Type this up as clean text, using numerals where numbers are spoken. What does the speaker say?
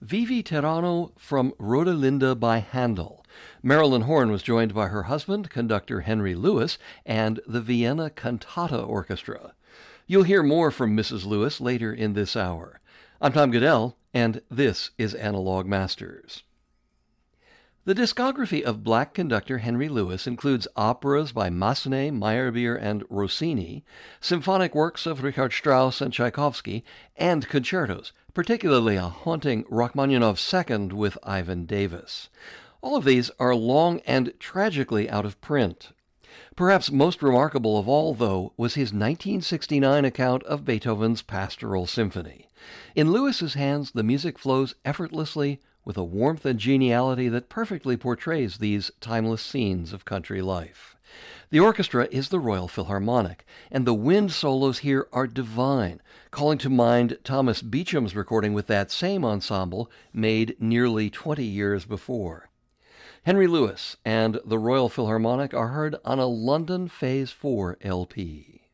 Vivi Terrano from Rodelinda by Handel. Marilyn Horne was joined by her husband, conductor Henry Lewis, and the Vienna Cantata Orchestra. You'll hear more from Mrs. Lewis later in this hour. I'm Tom Goodell, and this is Analog Masters. The discography of black conductor Henry Lewis includes operas by Massenet, Meyerbeer, and Rossini, symphonic works of Richard Strauss and Tchaikovsky, and concertos, particularly a haunting Rachmaninoff Second with Ivan Davis. All of these are long and tragically out of print. Perhaps most remarkable of all, though, was his 1969 account of Beethoven's Pastoral Symphony. In Lewis's hands, the music flows effortlessly, with a warmth and geniality that perfectly portrays these timeless scenes of country life. The orchestra is the Royal Philharmonic, and the wind solos here are divine, calling to mind Thomas Beecham's recording with that same ensemble made nearly 20 years before. Henry Lewis and the Royal Philharmonic are heard on a London Phase 4 LP.